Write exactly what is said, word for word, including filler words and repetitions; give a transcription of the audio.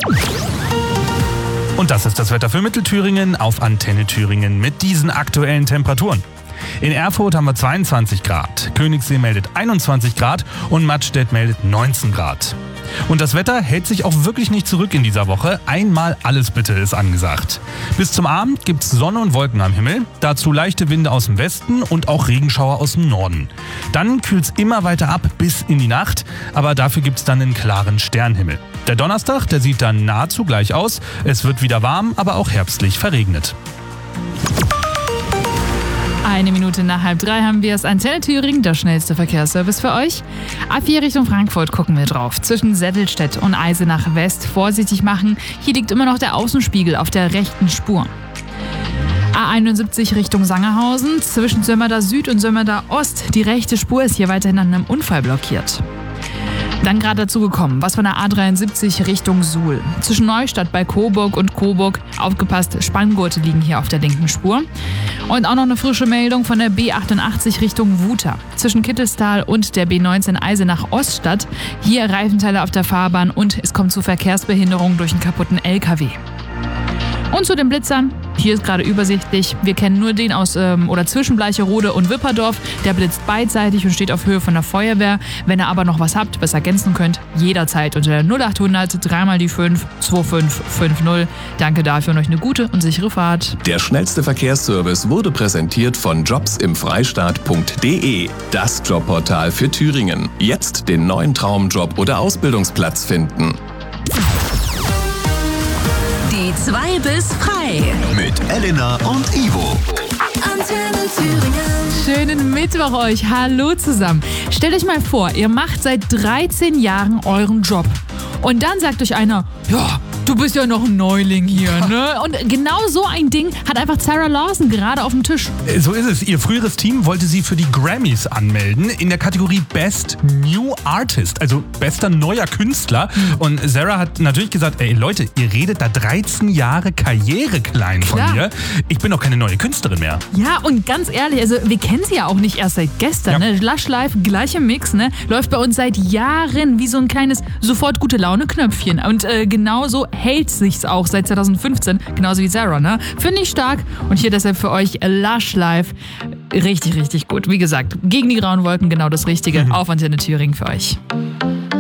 Und das ist das Wetter für Mittelthüringen auf Antenne Thüringen mit diesen aktuellen Temperaturen. In Erfurt haben wir zweiundzwanzig Grad, Königssee meldet einundzwanzig Grad und Mattstedt meldet neunzehn Grad. Und das Wetter hält sich auch wirklich nicht zurück in dieser Woche. Einmal alles bitte ist angesagt. Bis zum Abend gibt's Sonne und Wolken am Himmel, dazu leichte Winde aus dem Westen und auch Regenschauer aus dem Norden. Dann kühlt's immer weiter ab bis in die Nacht, aber dafür gibt's dann einen klaren Sternhimmel. Der Donnerstag, der sieht dann nahezu gleich aus. Es wird wieder warm, aber auch herbstlich verregnet. Eine Minute nach halb drei haben wir es. Antenne Thüringen, der schnellste Verkehrsservice für euch. A vier Richtung Frankfurt gucken wir drauf. Zwischen Settelstedt und Eisenach West vorsichtig machen. Hier liegt immer noch der Außenspiegel auf der rechten Spur. A einundsiebzig Richtung Sangerhausen. Zwischen Sömmerda Süd und Sömmerda Ost. Die rechte Spur ist hier weiterhin an einem Unfall blockiert. Dann gerade dazu gekommen, was von der A dreiundsiebzig Richtung Suhl. Zwischen Neustadt bei Coburg und Coburg, aufgepasst, Spanngurte liegen hier auf der linken Spur. Und auch noch eine frische Meldung von der B achtundachtzig Richtung Wuter. Zwischen Kittelstal und der B neunzehn Eisenach Oststadt. Hier Reifenteile auf der Fahrbahn und es kommt zu Verkehrsbehinderungen durch einen kaputten L K W. Und zu den Blitzern. Hier ist gerade übersichtlich. Wir kennen nur den aus ähm, oder zwischen Bleicherode und Wipperdorf. Der blitzt beidseitig und steht auf Höhe von der Feuerwehr. Wenn ihr aber noch was habt, was ergänzen könnt, jederzeit unter der null achthundert dreimal die fünf zwei fünf fünf null. Danke dafür und euch eine gute und sichere Fahrt. Der schnellste Verkehrsservice wurde präsentiert von jobs im freistaat punkt de. Das Jobportal für Thüringen. Jetzt den neuen Traumjob oder Ausbildungsplatz finden. Die zwei bis frei. Mit Elena und Ivo. Antenne Thüringen. Schönen Mittwoch euch. Hallo zusammen. Stellt euch mal vor, ihr macht seit dreizehn Jahren euren Job. Und dann sagt euch einer, ja, du bist ja noch ein Neuling hier, ne? Und genau so ein Ding hat einfach Sarah Lawson gerade auf dem Tisch. So ist es. Ihr früheres Team wollte sie für die Grammys anmelden in der Kategorie Best New Artist, also bester neuer Künstler. Und Sarah hat natürlich gesagt, ey Leute, ihr redet da dreizehn Jahre Karriere klein von Klar. mir. Ich bin doch keine neue Künstlerin mehr. Ja, und ganz ehrlich, also wir kennen sie ja auch nicht erst seit gestern, Ja. ne? Lush Life, gleicher Mix, ne? Läuft bei uns seit Jahren wie so ein kleines Sofort-Gute-Laune-Knöpfchen. Und äh, genauso hält sich's auch seit zweitausendfünfzehn, genauso wie Sarah, ne? Finde ich stark. Und hier deshalb für euch Lush Life. Richtig, richtig gut. Wie gesagt, gegen die grauen Wolken genau das Richtige. Mhm. Auf Antenne Thüringen für euch.